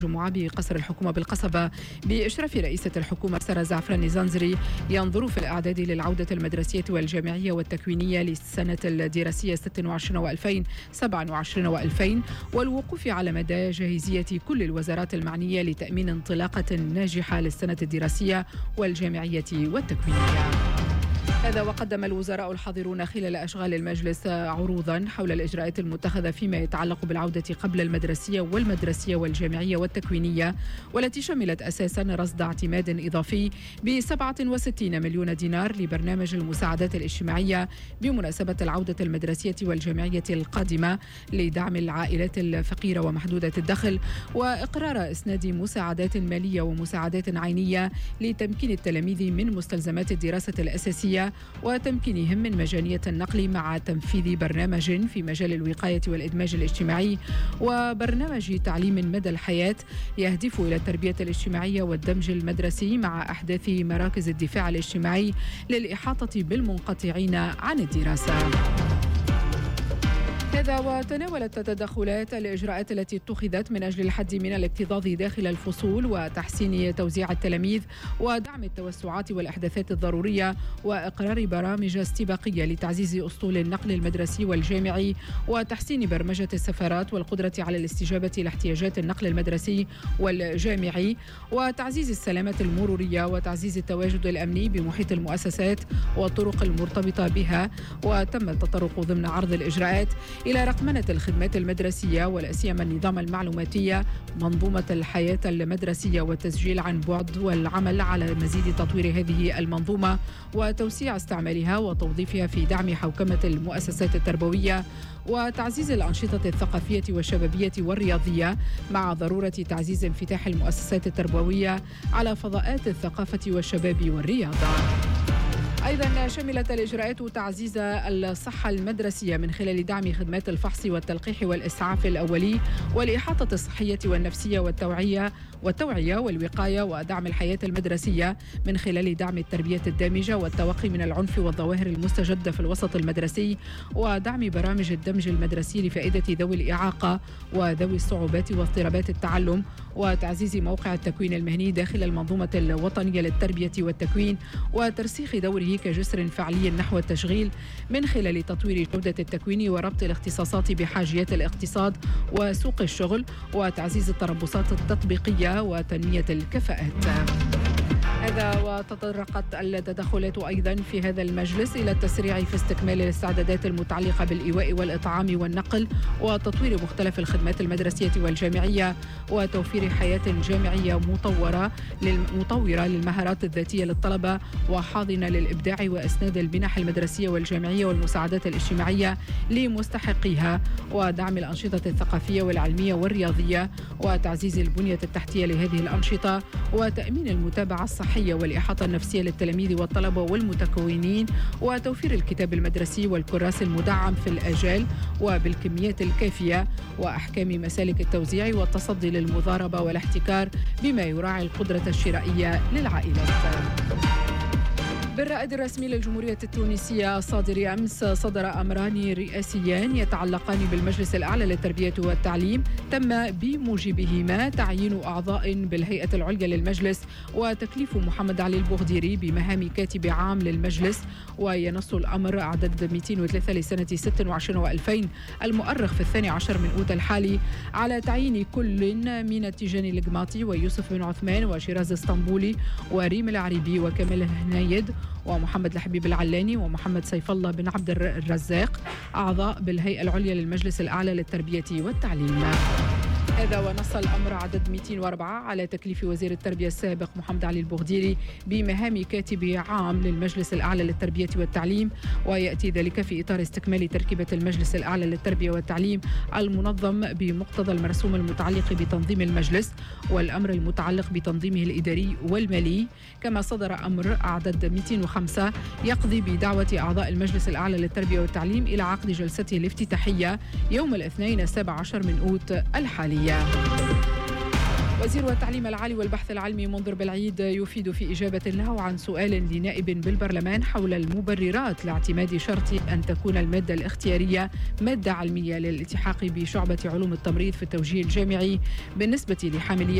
جمعة بقصر الحكومة بالقصبة بإشراف رئيسة الحكومة سارة زعفراني زنزري ينظر في الأعداد للعودة المدرسية والجامعية والتكوينية للسنة الدراسية 26 و2027 و2000 والوقوف على مدى جاهزية كل الوزارات المعنية لتأمين انطلاقة ناجحة للسنة الدراسية والجامعية والتكوينية. هذا وقدم الوزراء الحاضرون خلال أشغال المجلس عروضا حول الإجراءات المتخذة فيما يتعلق بالعودة قبل المدرسية والمدرسية والجامعية والتكوينية، والتي شملت أساسا رصد اعتماد إضافي ب67 مليون دينار لبرنامج المساعدات الاجتماعية بمناسبة العودة المدرسية والجامعية القادمة لدعم العائلات الفقيرة ومحدودة الدخل، وإقرار إسناد مساعدات مالية ومساعدات عينية لتمكين التلاميذ من مستلزمات الدراسة الأساسية وتمكينهم من مجانية النقل مع تنفيذ برنامج في مجال الوقاية والإدماج الاجتماعي وبرنامج تعليم مدى الحياة يهدف إلى التربية الاجتماعية والدمج المدرسي مع أحداث مراكز الدفاع الاجتماعي للإحاطة بالمنقطعين عن الدراسة. هذا وتناولت التدخلات الإجراءات التي اتخذت من أجل الحد من الاكتظاظ داخل الفصول وتحسين توزيع التلاميذ ودعم التوسعات والأحداثات الضرورية وإقرار برامج استباقية لتعزيز أسطول النقل المدرسي والجامعي وتحسين برمجة السفارات والقدرة على الاستجابة لاحتياجات النقل المدرسي والجامعي وتعزيز السلامة المرورية وتعزيز التواجد الأمني بمحيط المؤسسات والطرق المرتبطة بها. وتم التطرق ضمن عرض الإجراءات إلى رقمنة الخدمات المدرسية ولا سيما النظام المعلوماتي منظومة الحياة المدرسية والتسجيل عن بعد والعمل على مزيد تطوير هذه المنظومة وتوسيع استعمالها وتوظيفها في دعم حوكمة المؤسسات التربوية وتعزيز الأنشطة الثقافية والشبابية والرياضية مع ضرورة تعزيز انفتاح المؤسسات التربوية على فضاءات الثقافة والشباب والرياضة. أيضا شملت الإجراءات تعزيز الصحة المدرسية من خلال دعم خدمات الفحص والتلقيح والإسعاف الأولي والإحاطة الصحية والنفسية والتوعية والوقاية ودعم الحياة المدرسية من خلال دعم التربية الدامجة والتوقي من العنف والظواهر المستجدة في الوسط المدرسي ودعم برامج الدمج المدرسي لفائدة ذوي الإعاقة وذوي الصعوبات واضطرابات التعلم وتعزيز موقع التكوين المهني داخل المنظومة الوطنية للتربية والتكوين وترسيخ دوره كجسر فعلي نحو التشغيل من خلال تطوير جودة التكوين وربط الاختصاصات بحاجيات الاقتصاد وسوق الشغل وتعزيز التربصات التطبيقية وتنمية الكفاءات. هذا وتطرقت التدخلات أيضا في هذا المجلس إلى التسريع في استكمال الاستعدادات المتعلقة بالإيواء والإطعام والنقل وتطوير مختلف الخدمات المدرسية والجامعية وتوفير حياة جامعية مطورة للمهارات الذاتية للطلبة وحاضنة للإبداع وإسناد المنح المدرسية والجامعية والمساعدات الاجتماعية لمستحقيها ودعم الأنشطة الثقافية والعلمية والرياضية وتعزيز البنية التحتية لهذه الأنشطة وتأمين المتابعة الصحية والإحاطة النفسية للتلاميذ والطلبة والمتكونين وتوفير الكتاب المدرسي والكراس المدعم في الآجال وبالكميات الكافية وأحكام مسالك التوزيع والتصدي للمضاربة والاحتكار بما يراعي القدرة الشرائية للعائلات. بالرائد الرسمي للجمهورية التونسية الصادر أمس صدر أمران رئاسيان يتعلقان بالمجلس الأعلى للتربية والتعليم تم بموجبهما تعيين أعضاء بالهيئة العليا للمجلس وتكليف محمد علي البغديري بمهام كاتب عام للمجلس. وينص الأمر عدد 203 لسنة 26 و2000 المؤرخ في 12 من أوت الحالي على تعيين كل من التيجاني القماطي ويوسف بن عثمان وشيراز اسطنبولي وريم العريبي وكمال هنايد ومحمد الحبيب العلاني ومحمد سيف الله بن عبد الرزاق أعضاء بالهيئة العليا للمجلس الأعلى للتربية والتعليم. هذا ونص الأمر عدد 204 على تكليف وزير التربية السابق محمد علي البغديري بمهام كاتب عام للمجلس الأعلى للتربية والتعليم ويأتي ذلك في إطار استكمال تركيبة المجلس الأعلى للتربية والتعليم المنظم بمقتضى المرسوم المتعلق بتنظيم المجلس والأمر المتعلق بتنظيمه الإداري والمالي. كما صدر أمر عدد 205 يقضي بدعوة أعضاء المجلس الأعلى للتربية والتعليم إلى عقد جلسته الافتتاحية يوم الاثنين 17 من أوت الحالي. وزير التعليم العالي والبحث العلمي منذر بالعيد يفيد في إجابة له عن سؤال لنائب بالبرلمان حول المبررات لاعتماد شرط أن تكون المادة الاختيارية مادة علمية للالتحاق بشعبة علوم التمريض في التوجيه الجامعي بالنسبة لحاملي